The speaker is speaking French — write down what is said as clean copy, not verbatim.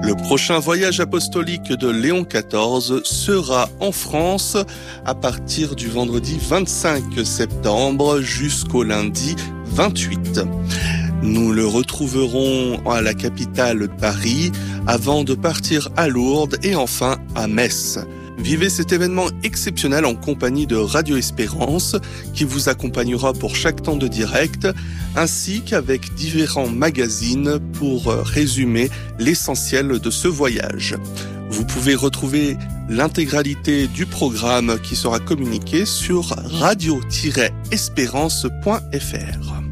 Le prochain voyage apostolique de Léon XIV sera en France à partir du vendredi 25 septembre jusqu'au lundi 28. Nous le retrouverons à la capitale Paris avant de partir à Lourdes et enfin à Metz. Vivez cet événement exceptionnel en compagnie de Radio Espérance qui vous accompagnera pour chaque temps de direct ainsi qu'avec différents magazines pour résumer l'essentiel de ce voyage. Vous pouvez retrouver l'intégralité du programme qui sera communiqué sur radio-espérance.fr.